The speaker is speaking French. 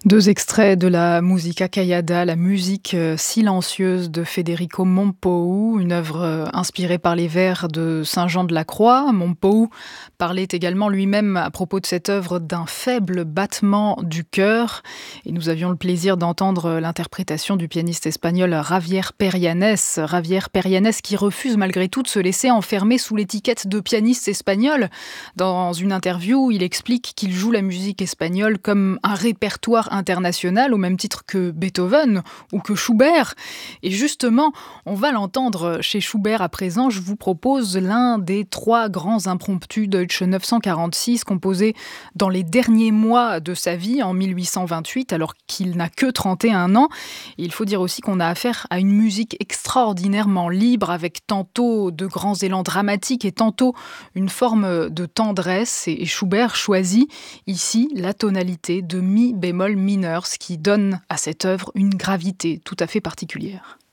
Deux extraits de la Musica Callada, la musique silencieuse de Federico Mompou, une œuvre inspirée par les vers de Saint Jean de la Croix. Mompou parlait également lui-même à propos de cette œuvre d'un faible battement du cœur. Et nous avions le plaisir d'entendre l'interprétation du pianiste espagnol Javier Perianes. Javier Perianes qui refuse malgré tout de se laisser enfermer sous l'étiquette de pianiste espagnol. Dans une interview, il explique qu'il joue la musique espagnole comme un répertoire international au même titre que Beethoven ou que Schubert. Et justement, on va l'entendre chez Schubert à présent. Je vous propose l'un des trois grands impromptus Deutsche 946 composés dans les derniers mois de sa vie en 1828 alors qu'il n'a que 31 ans. Et il faut dire aussi qu'on a affaire à une musique extraordinairement libre avec tantôt de grands élans dramatiques et tantôt une forme de tendresse. Et Schubert choisit ici la tonalité de mi bémol mineur, ce qui donne à cette œuvre une gravité tout à fait particulière.